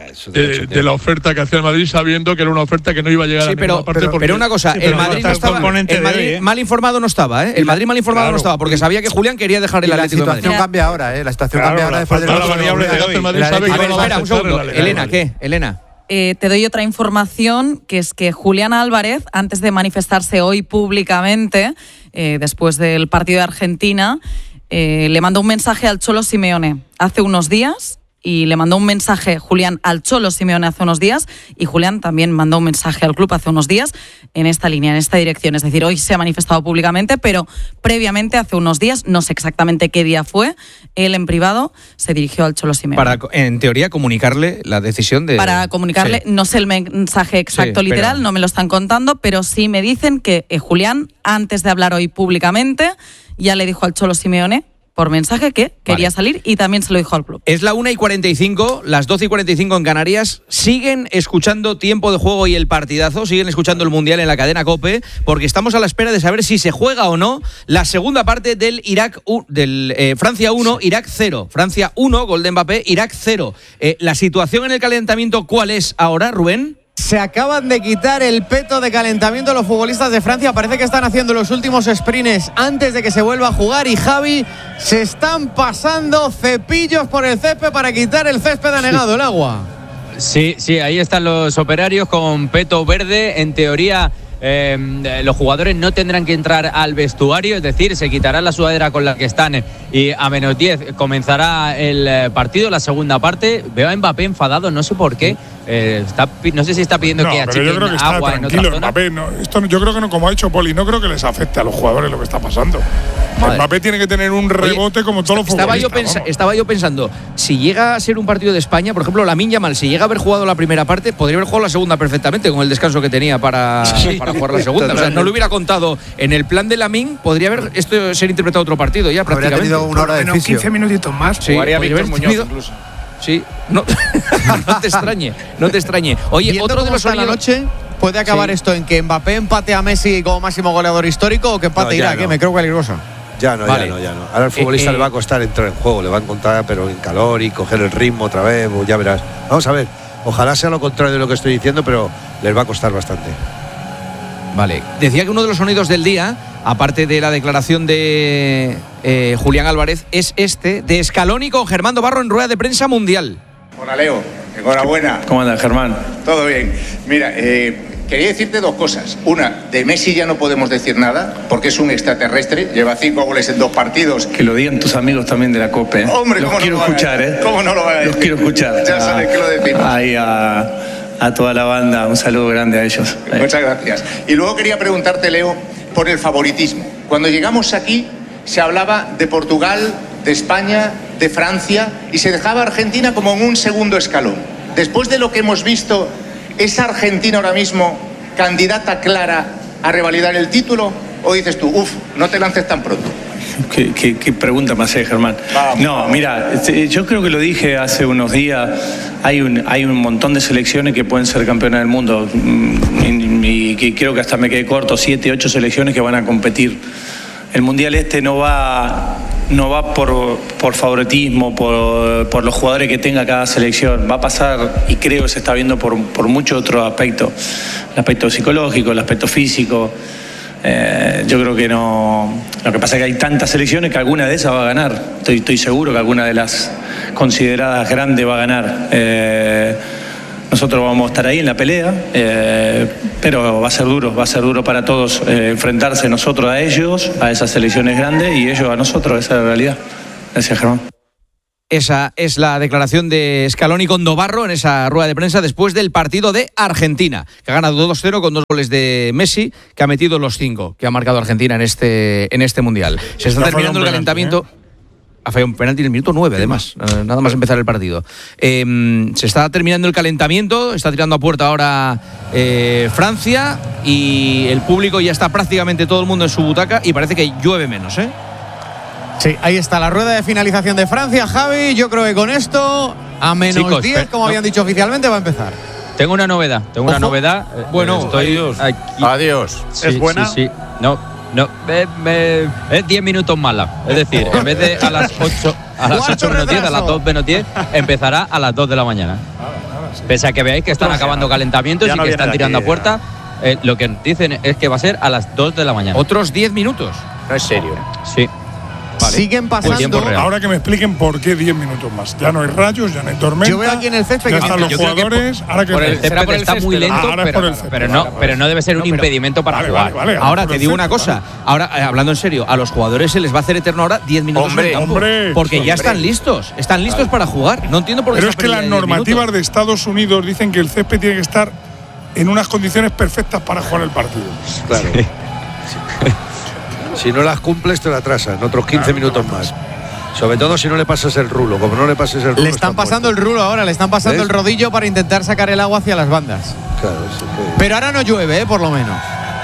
de la oferta que hacía el Madrid, sabiendo que era una oferta que no iba a llegar a ninguna parte. Pero una cosa, el Madrid no estaba, mal informado no estaba, ¿eh? El Madrid mal informado no estaba, porque sabía que Julián quería dejar el Atlético de Madrid. La situación cambia ahora, La situación cambia ahora después de la variable de hoy. A ver, espera un segundo. Elena, ¿qué? Elena. Te doy otra información, que es que Julián Álvarez, antes de manifestarse hoy públicamente, después del partido de Argentina, le mandó un mensaje al Cholo Simeone hace unos días y le mandó un mensaje Julián al Cholo Simeone hace unos días, y Julián también mandó un mensaje al club hace unos días en esta línea, en esta dirección. Es decir, hoy se ha manifestado públicamente, pero previamente, hace unos días, no sé exactamente qué día fue, él en privado se dirigió al Cholo Simeone. Para, en teoría, comunicarle la decisión de... Para comunicarle, sí. No sé el mensaje exacto literal, pero no me lo están contando, pero sí me dicen que Julián, antes de hablar hoy públicamente, ya le dijo al Cholo Simeone por mensaje que quería salir, y también se lo dijo al club. Es la 1:45, las 12:45 en Canarias. Siguen escuchando Tiempo de Juego y el partidazo, siguen escuchando el Mundial en la cadena COPE, porque estamos a la espera de saber si se juega o no la segunda parte del Francia 1, Irak 0. Francia 1, gol de Mbappé, Irak 0. La situación en el calentamiento, ¿cuál es ahora, Rubén? Se acaban de quitar el peto de calentamiento los futbolistas de Francia. Parece que están haciendo los últimos sprints antes de que se vuelva a jugar. Y Javi, se están pasando cepillos por el césped para quitar el césped anegado, el agua. Sí, ahí están los operarios con peto verde. En teoría, los jugadores no tendrán que entrar al vestuario, es decir, se quitará la sudadera con la que están, y a menos 10 comenzará el partido, la segunda parte. Veo a Mbappé enfadado, no sé por qué. No sé si está pidiendo que achiquen agua en otra zona. Mbappé, esto yo creo que no, como ha dicho Poli, no creo que les afecte a los jugadores lo que está pasando. Mbappé tiene que tener un rebote como todos los futbolistas. Estaba yo pensando, si llega a ser un partido de España, por ejemplo, Lamine Yamal, si llega a haber jugado la primera parte, podría haber jugado la segunda perfectamente, con el descanso que tenía para jugar la segunda. O sea, no lo hubiera contado. En el plan de Lamine podría haber esto ser interpretado otro partido ya prácticamente. Habría tenido una hora de fisio. 15 minutitos más. Sí, jugaría Víctor Muñoz incluso. Sí, no te extrañe. Oye, viendo otro de los sonidos. La noche puede acabar esto en que Mbappé empate a Messi como máximo goleador histórico, o que empate Irak, me creo peligrosa. Ya no. Ahora al futbolista le va a costar entrar en juego, le va a encontrar pero en calor y coger el ritmo otra vez, ya verás. Vamos a ver, ojalá sea lo contrario de lo que estoy diciendo, pero les va a costar bastante. Vale, decía que uno de los sonidos del día, aparte de la declaración de Julián Álvarez, es este de Scaloni con Germán Dobarro en rueda de prensa mundial. Hola Leo, enhorabuena. ¿Cómo andas, Germán? Todo bien. Mira, quería decirte dos cosas. Una, de Messi ya no podemos decir nada, porque es un extraterrestre, lleva 5 goles en 2 partidos. Que lo digan tus amigos también de la COPE. Hombre, los quiero escuchar, ¿Cómo no lo van a decir? Los quiero escuchar. Ya sabes que lo decimos. Ahí a toda la banda, un saludo grande a ellos. Muchas gracias. Y luego quería preguntarte, Leo, por el favoritismo. Cuando llegamos aquí se hablaba de Portugal, de España, de Francia, y se dejaba a Argentina como en un segundo escalón. Después de lo que hemos visto, ¿es Argentina ahora mismo candidata clara a revalidar el título? ¿O dices tú, no te lances tan pronto? ¿Qué pregunta me haces, Germán? Vamos. No, mira, yo creo que lo dije hace unos días. Hay un montón de selecciones que pueden ser campeonas del mundo, y que creo que hasta me quedé corto, 7, 8 selecciones que van a competir. El Mundial no va por favoritismo, por los jugadores que tenga cada selección. Va a pasar, y creo que se está viendo por muchos otros aspectos. El aspecto psicológico, el aspecto físico. Yo creo que no. Lo que pasa es que hay tantas selecciones que alguna de esas va a ganar. Estoy seguro que alguna de las consideradas grandes va a ganar. Nosotros vamos a estar ahí en la pelea, pero va a ser duro para todos enfrentarse nosotros a ellos, a esas selecciones grandes, y ellos a nosotros. Esa es la realidad. Gracias, Germán. Esa es la declaración de Scaloni con Dobarro en esa rueda de prensa después del partido de Argentina, que ha ganado 2-0 con 2 goles de Messi, que ha metido los 5 que ha marcado Argentina en este Mundial. Se está terminando el calentamiento. Ha fallado un penalti en el minuto 9, además, nada más empezar el partido. Se está terminando el calentamiento, está tirando a puerta ahora Francia, y el público ya está prácticamente todo el mundo en su butaca, y parece que llueve menos, ¿eh? Sí, ahí está la rueda de finalización de Francia, Javi. Yo creo que con esto, a menos Chicos, 10, como habían dicho oficialmente, va a empezar. Tengo una novedad. Bueno, estoy aquí. Adiós. Sí, ¿Es buena? Sí. No. Es 10 minutos mala. Es decir, en vez de a las 8 menos 10, a las 2 menos 10, empezará a las 2 de la mañana. Pese a que veáis que están acabando calentamientos y que están tirando a puerta, lo que dicen es que va a ser a las 2 de la mañana. ¿Otros 10 minutos? No es serio. Sí. Siguen pasando. Ahora que me expliquen por qué 10 minutos más. Ya no hay rayos, ya no hay tormenta. Yo veo aquí en el césped ya que están los jugadores. Ahora que el césped está muy lento, pero no debe ser un impedimento para jugar. Ahora te digo una cosa. Ahora, hablando en serio, a los jugadores se les va a hacer eterno ahora 10 minutos en el campo. Porque ya están listos. Están listos para jugar. No entiendo por qué. Pero es que las normativas de Estados Unidos dicen que el césped tiene que estar en unas condiciones perfectas para jugar el partido. Claro. Si no las cumples, te la atrasan otros 15 minutos más. Sobre todo si no le pasas el rulo. Como no le pases el rulo. Le están pasando el rulo ahora, le están pasando el rodillo para intentar sacar el agua hacia las bandas. Claro, eso que... Pero ahora no llueve, por lo menos.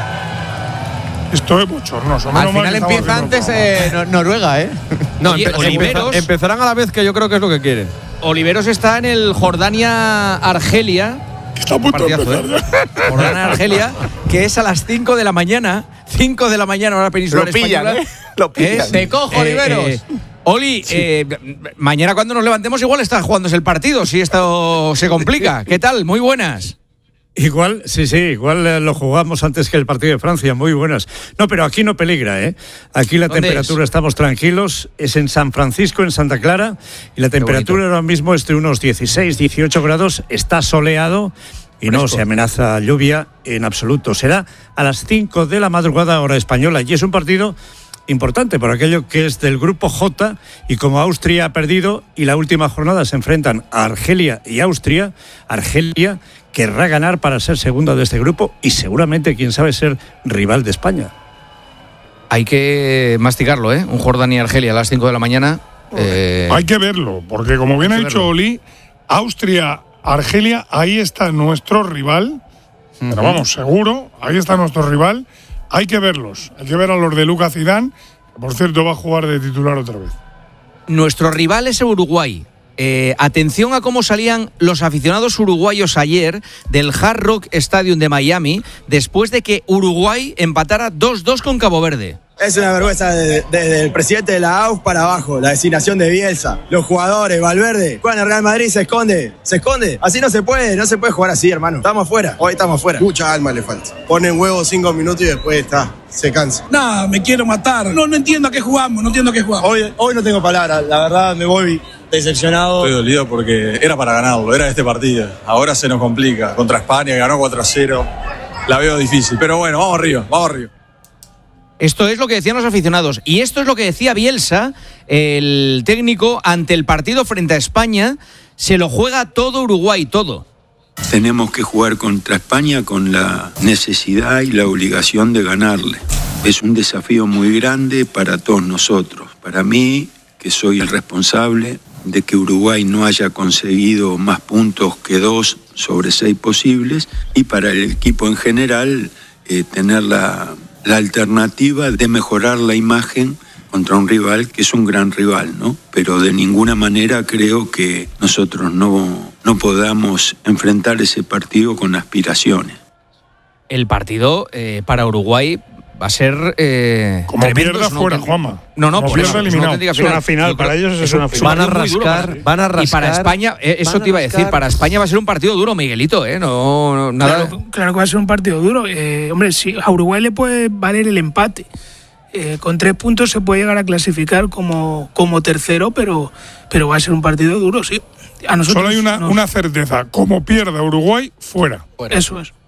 Esto es bochornoso. Al final empieza antes Noruega, No, Oliveros empezarán a la vez, que yo creo que es lo que quieren. Oliveros está en el Jordania-Argelia. Está a punto de empezar, Jordania-Argelia, que es a las 5 de la mañana. 5 de la mañana, hora peninsular española. Lo pillan. Te cojo, Oliveros. Oli, mañana cuando nos levantemos igual está jugándose el partido, si esto se complica. ¿Qué tal? Muy buenas. Igual, igual lo jugamos antes que el partido de Francia, muy buenas. No, pero aquí no peligra, ¿eh? Aquí la temperatura, estamos tranquilos, es en San Francisco, en Santa Clara, y la temperatura ahora mismo es de unos 16, 18 grados, está soleado y no se amenaza lluvia en absoluto. Será a las 5 de la madrugada hora española y es un partido importante por aquello que es del grupo J, y como Austria ha perdido y la última jornada se enfrentan a Argelia y Austria, Argelia querrá ganar para ser segunda de este grupo y seguramente, quién sabe, ser rival de España. Hay que masticarlo, ¿eh? Un Jordania-Argelia a las 5 de la mañana. Hay que verlo, porque como bien ha dicho Oli, Austria-Argelia, ahí está nuestro rival. Pero vamos, seguro, ahí está nuestro rival. Hay que verlos, hay que ver a los de Lucas Zidane, que por cierto va a jugar de titular otra vez. Nuestro rival es Uruguay. Atención a cómo salían los aficionados uruguayos ayer del Hard Rock Stadium de Miami después de que Uruguay empatara 2-2 con Cabo Verde. Es una vergüenza desde el presidente de la AUF para abajo, la designación de Bielsa, los jugadores, Valverde, juegan en el Real Madrid, se esconde, así no se puede jugar así, hermano, estamos afuera, hoy estamos afuera. Mucha alma le falta, ponen huevo 5 minutos y después se cansa. Nada, me quiero matar, no entiendo a qué jugamos, Hoy no tengo palabras, la verdad me voy decepcionado. Estoy dolido porque era para ganarlo, era este partido, ahora se nos complica, contra España ganó 4-0, la veo difícil, pero bueno, vamos arriba. Esto es lo que decían los aficionados y esto es lo que decía Bielsa, el técnico, ante el partido frente a España. Se lo juega todo Uruguay, todo. Tenemos que jugar contra España con la necesidad y la obligación de ganarle. Es un desafío muy grande para todos nosotros. Para mí, que soy el responsable de que Uruguay no haya conseguido más puntos que 2 sobre 6 posibles, y para el equipo en general tener la alternativa de mejorar la imagen contra un rival que es un gran rival, ¿no? Pero de ninguna manera creo que nosotros no podamos enfrentar ese partido con aspiraciones. El partido para Uruguay va a ser como tremendo, pierda fuera, Juanma. No, por eso es una final. Para ellos es una final. Van a rascar. Y para España, eso te iba a decir, para España va a ser un partido duro, Miguelito, No, nada. Claro que va a ser un partido duro. Hombre, sí, a Uruguay le puede valer el empate. Con 3 puntos se puede llegar a clasificar como tercero, pero va a ser un partido duro, sí. A nosotros solo hay una certeza: como pierda Uruguay, fuera. Eso es.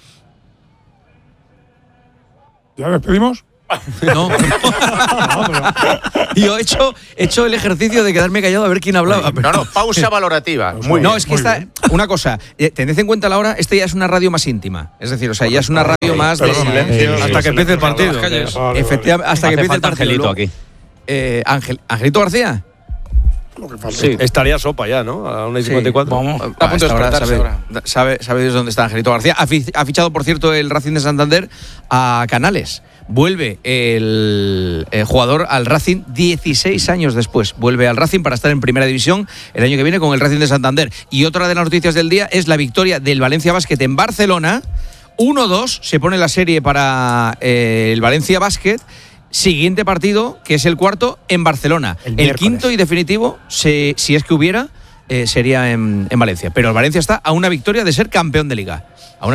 ¿Ya despedimos? No. Yo he hecho el ejercicio de quedarme callado a ver quién hablaba. No, pausa valorativa. Es que esta, una cosa, tened en cuenta la hora, esta ya es una radio más íntima. Es decir, ya es una radio más de silencio. Hasta que empiece el partido. Efectivamente, hasta que empiece el partido. Angelito aquí. ¿Angelito García? Sí, estaría sopa ya, ¿no? A 1:54. Vamos, a punto de despertarse ahora. Sabe dónde está Angelito García. Ha fichado, por cierto, el Racing de Santander a Canales. Vuelve el jugador al Racing 16 años después. Vuelve al Racing para estar en Primera División el año que viene con el Racing de Santander. Y otra de las noticias del día es la victoria del Valencia Basket en Barcelona. 1-2 se pone la serie para el Valencia Basket. Siguiente partido, que es el cuarto, en Barcelona. El quinto y definitivo, si es que hubiera, sería en Valencia. Pero el Valencia está a una victoria de ser campeón de Liga.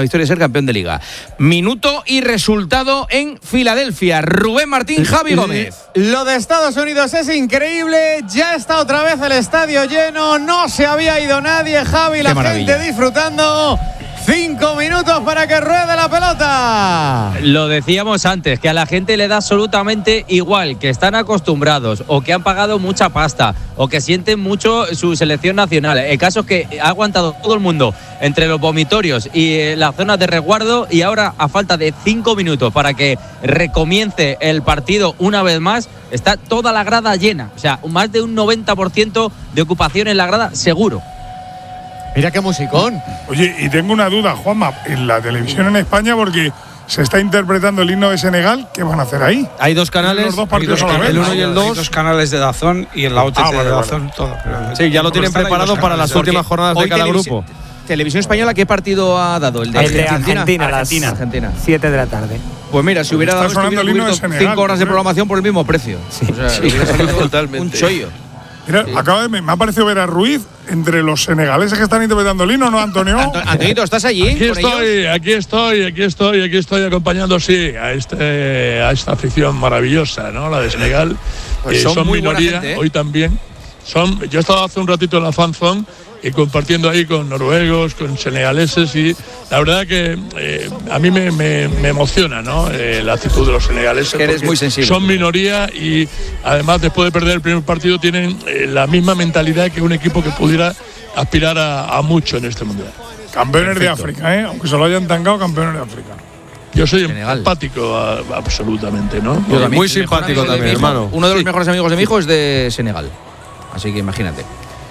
Minuto y resultado en Filadelfia. Rubén Martín, Javi Gómez. Lo de Estados Unidos es increíble. Ya está otra vez el estadio lleno. No se había ido nadie, Javi. La gente disfrutando. 5 minutos para que ruede la pelota. Lo decíamos antes, que a la gente le da absolutamente igual, que están acostumbrados o que han pagado mucha pasta o que sienten mucho su selección nacional. El caso es que ha aguantado todo el mundo entre los vomitorios y las zonas de resguardo, y ahora, a falta de 5 minutos para que recomience el partido una vez más, está toda la grada llena. O sea, más de un 90% de ocupación en la grada seguro. Mira qué musicón. Oye, y tengo una duda, Juanma, en la televisión en España, porque se está interpretando el himno de Senegal, ¿qué van a hacer ahí? Hay dos canales, los dos partidos a la vez. El 1 y el 2. Hay 2 canales de DAZN y en la OTT de DAZN todo. Sí, ya lo tienen preparado para las últimas jornadas de cada grupo. Televisión Española, ¿qué partido ha dado? El de Argentina. 7 de la tarde. Pues mira, si hubiera dado 5 horas de programación por el mismo precio. Sí. O sea, hubiera salido totalmente un chollo. Mira, me ha parecido ver a Ruiz entre los senegaleses que están interpretando el himno, ¿no, Antonio? Antonito, ¿estás allí? Aquí estoy acompañando, a esta afición maravillosa, ¿no? La de Senegal. Pues son muy minoría, gente, ¿eh? Hoy también. Yo he estado hace un ratito en la Fan Zone y compartiendo ahí con noruegos, con senegaleses, y la verdad que a mí me emociona, ¿no? La actitud de los senegaleses. Que eres muy sensible. Son minoría y además, después de perder el primer partido, tienen la misma mentalidad que un equipo que pudiera aspirar a mucho en este mundial. Campeones de África, aunque se lo hayan tangado, campeones de África. Yo soy empático absolutamente, ¿no? Yo también. Muy simpático también, hermano. Uno de los mejores amigos de mi hijo es de Senegal. Así que imagínate.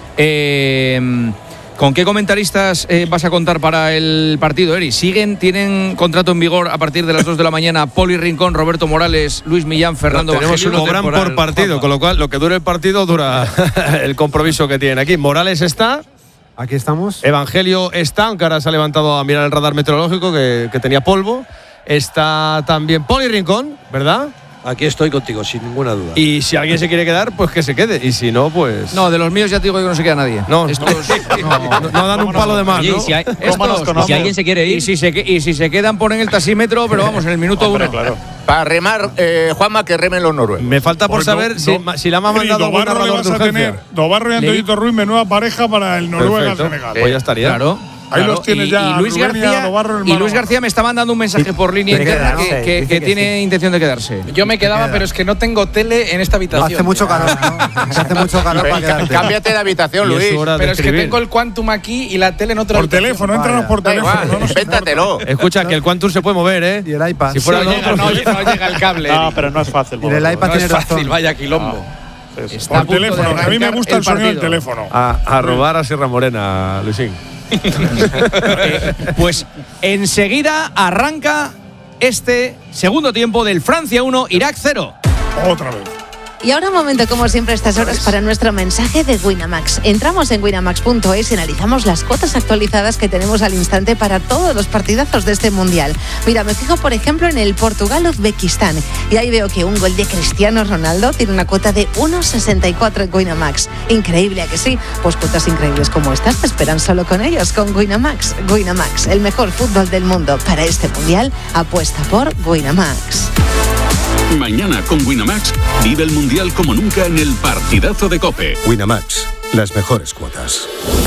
¿Con qué comentaristas vas a contar para el partido, Eri? ¿Tienen contrato en vigor a partir de las 2 de la mañana Poli Rincón, Roberto Morales, Luis Millán, Fernando Evangelio? Cobran por partido, con lo cual lo que dure el partido dura el compromiso que tienen aquí. Morales está. Aquí estamos. Evangelio está, aunque ahora se ha levantado a mirar el radar meteorológico que tenía polvo. Está también Poli Rincón, ¿verdad? Aquí estoy contigo, sin ninguna duda. Y si alguien se quiere quedar, pues que se quede. Y si no, pues… No, de los míos ya te digo que no se queda nadie. No, no dan un palo de más, ¿no? Si alguien se quiere ir… Y si se quedan, ponen el taxímetro, pero vamos, en el minuto 1. Claro. Para remar, Juanma, que remen los noruegos. Me falta por saber si la me ha mandado algún narrador de urgencia. Dobarro y Antonito Ruiz, menueva pareja para el Noruega-Senegal. Pues ya estaría. Claro. Ahí los tienes ya. Y Luis García me está mandando un mensaje por línea interna que tiene intención de quedarse. Yo me quedaba, pero es que no tengo tele en esta habitación. Hace mucho calor, ¿no? Hace mucho calor para quedarte. Cámbiate de habitación, Luis. Pero es que tengo el Quantum aquí y la tele en otra habitación. Por teléfono, entranos por teléfono. Invéntatelo. Escucha, que el Quantum se puede mover, ¿eh? Y el iPad. Si fuera no llega el cable. No, pero no es fácil. Y el iPad tiene razón. Fácil, vaya quilombo. Por teléfono. A mí me gusta el sonido del teléfono. A robar a Sierra Morena, Luisín. Pues enseguida arranca este segundo tiempo del Francia 1, Irak 0. Otra vez. Y ahora un momento, como siempre, a estas horas para nuestro mensaje de Winamax. Entramos en winamax.es y analizamos las cuotas actualizadas que tenemos al instante para todos los partidazos de este Mundial. Mira, me fijo, por ejemplo, en el Portugal-Uzbekistán y ahí veo que un gol de Cristiano Ronaldo tiene una cuota de 1,64 en Winamax. Increíble, ¿a que sí? Pues cuotas increíbles como estas te esperan solo con ellos, con Winamax. Winamax, el mejor fútbol del mundo. Para este Mundial, apuesta por Winamax. Mañana con Winamax vive el Mundial como nunca en el partidazo de COPE. Winamax, las mejores cuotas.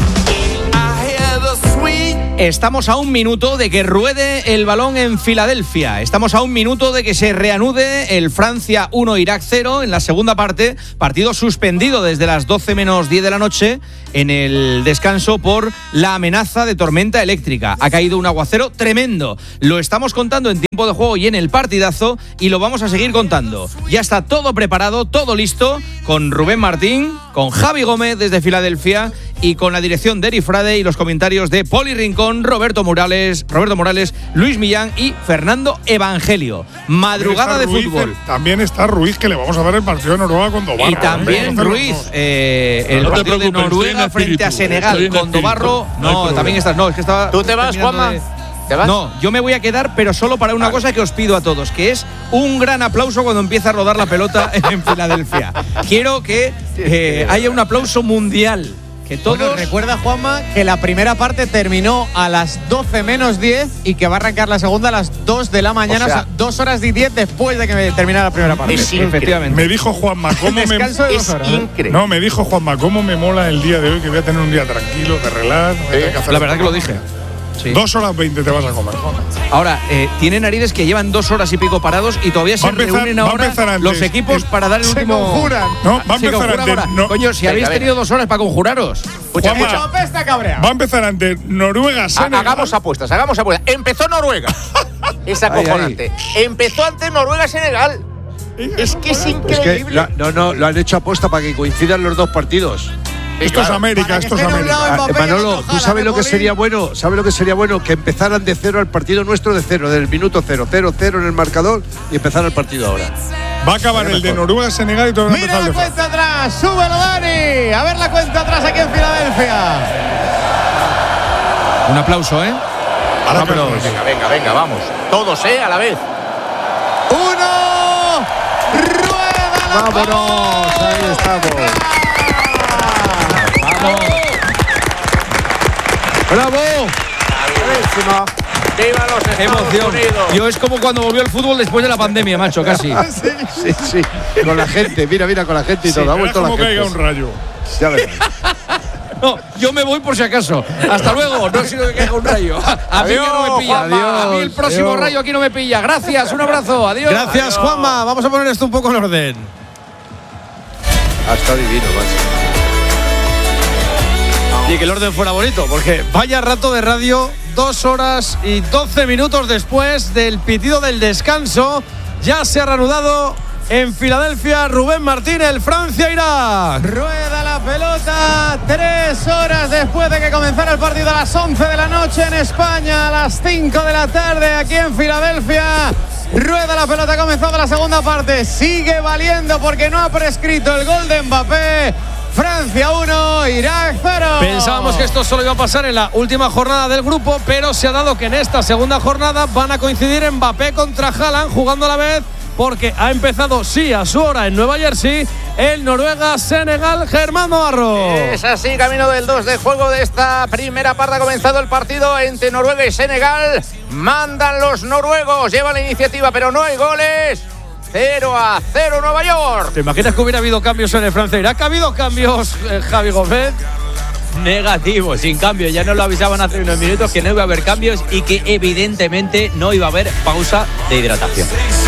Estamos a un minuto de que ruede el balón en Filadelfia. Estamos a un minuto de que se reanude el Francia 1, Irak 0 en la segunda parte. Partido suspendido desde las 12 menos 10 de la noche en el descanso por la amenaza de tormenta eléctrica. Ha caído un aguacero tremendo. Lo estamos contando en tiempo de juego y en el partidazo y lo vamos a seguir contando. Ya está todo preparado, todo listo, con Rubén Martín, con Javi Gómez desde Filadelfia y con la dirección de Eri Frade y los comentarios de Poli Rincón, Roberto Morales, Luis Millán y Fernando Evangelio. Madrugada de fútbol. También está Ruiz, que le vamos a dar el partido de Noruega con Dobarro. Y también Ruiz, el partido de Noruega frente a Senegal con Dobarro. No, también estás. No, es que estaba. ¿Tú te vas, Juanma? ¿Te vas? No, yo me voy a quedar, pero solo para una cosa que os pido a todos, que es un gran aplauso cuando empieza a rodar la pelota en Filadelfia. Quiero que haya un aplauso mundial. Que todos… Bueno, recuerda, Juanma, que la primera parte terminó a las 12 menos 10 y que va a arrancar la segunda a las 2 de la mañana, o sea 2 horas y 10 después de que terminara la primera parte. Efectivamente. Me dijo Juanma, ¿cómo me… No, me dijo Juanma, ¿cómo me mola el día de hoy? Que voy a tener un día tranquilo, de relax. La verdad que lo dije. Sí. 2 horas 20 te vas a comer. Ahora, tienen Narides que llevan 2 horas y pico parados y todavía se reúnen ahora los equipos para dar el último… Se conjuran. No, va a empezar antes. No. Coño, si habéis tenido 2 horas para conjuraros. Va a empezar antes Noruega, Senegal. Hagamos apuestas. Empezó Noruega. Es acojonante. Empezó antes Noruega-Senegal. Es que es increíble. Es que lo han hecho aposta para que coincidan los dos partidos. Esto es América, esto es América. Manolo, ¿tú sabes lo que sería bueno? ¿Sabes lo que sería bueno? Que empezaran de cero al partido nuestro de cero, del minuto 0, 0-0 en el marcador y empezar el partido ahora. Va a acabar el de Noruega, Senegal y todo el Mira la cuenta atrás, súbelo Dani. A ver la cuenta atrás aquí en Filadelfia. Un aplauso, ¿eh? Venga, vamos. Todos, a la vez. 1. Rueda la ¡Vámonos! Ahí estamos. ¡Bravo! ¡Bravísimo! ¡Viva los Estados Unidos! Yo es como cuando volvió el fútbol después de la pandemia, macho, casi. Sí. Con la gente, mira con la gente y todo. Ha vuelto la gente. Caiga un rayo. Ya verás. No, yo me voy por si acaso. Hasta luego. No sirve que caiga un rayo. A mí ya no me pilla. A mí el próximo rayo aquí no me pilla. Gracias, un abrazo. Adiós. Gracias, Juanma. Vamos a poner esto un poco en orden. Ha estado divino, macho. Y que el orden fuera bonito, porque vaya rato de radio, 2 horas y 12 minutos después del pitido del descanso, ya se ha reanudado en Filadelfia. Rubén Martín, el Francia-Irak. Rueda la pelota 3 horas después de que comenzara el partido a las 11 de la noche en España, a las 5 de la tarde aquí en Filadelfia. Rueda la pelota, ha comenzado la segunda parte, sigue valiendo porque no ha prescrito el gol de Mbappé. Francia 1, Irak 0. Pensábamos que esto solo iba a pasar en la última jornada del grupo, pero se ha dado que en esta segunda jornada van a coincidir Mbappé contra Haaland jugando a la vez, porque ha empezado, sí, a su hora en Nueva Jersey, el Noruega-Senegal. Germán Navarro. Es así, camino del 2 de juego de esta primera parte. Ha comenzado el partido entre Noruega y Senegal. Mandan los noruegos, llevan la iniciativa, pero no hay goles. 0-0 Nueva York. ¿Te imaginas que hubiera habido cambios en el Francia-Irak? ¿Ha habido cambios, Javi Gómez? Negativo, sin cambio. Ya nos lo avisaban hace unos minutos que no iba a haber cambios y que evidentemente no iba a haber pausa de hidratación.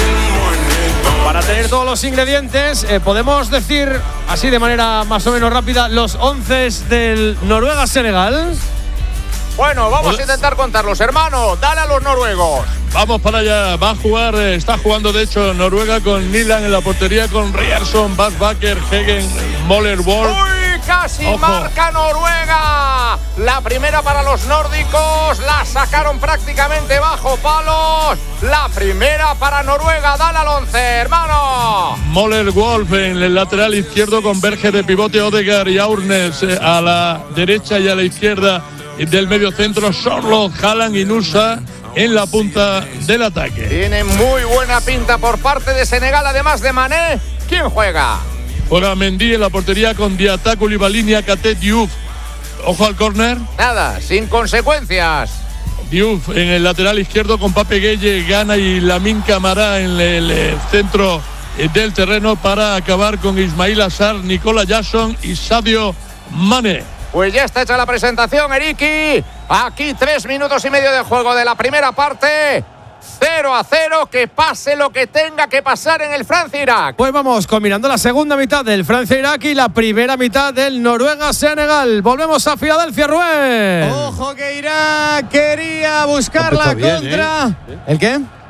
Para tener todos los ingredientes, podemos decir así de manera más o menos rápida los 11 del Noruega-Senegal. Bueno, vamos a intentar contarlos, hermano. Dale a los noruegos. Vamos para allá. Va a jugar, está jugando de hecho Noruega con Nyland en la portería, con Ryerson, Bakker, Hegen, Moller, Wolf. ¡Uy! Casi marca Noruega. La primera para los nórdicos. La sacaron prácticamente bajo palos. La primera para Noruega. Dale al 11, hermano. Moller, Wolf en el lateral izquierdo con Berger de pivote, Odegaard y Aurnes a la derecha y a la izquierda del medio centro, Sorloth, Haaland y Nusa en la punta del ataque. Tiene muy buena pinta por parte de Senegal, además de Mané. ¿Quién juega? Juega Mendy en la portería con Diatta, Koulibaly, Niakhaté, Diouf. Ojo al córner. Nada, sin consecuencias. Diouf en el lateral izquierdo con Pape Gueye, Gana y Lamine Camara en el centro del terreno para acabar con Ismail Assar, Nicolas Jackson y Sadio Mané. Pues ya está hecha la presentación, Eriki. Aquí 3 minutos y medio de juego de la primera parte. 0-0, que pase lo que tenga que pasar en el Francia-Irak. Pues vamos combinando la segunda mitad del Francia-Irak y la primera mitad del Noruega-Senegal. Volvemos a Filadelfia, Rubén. Ojo que Irak quería buscar la contra. ¿El qué?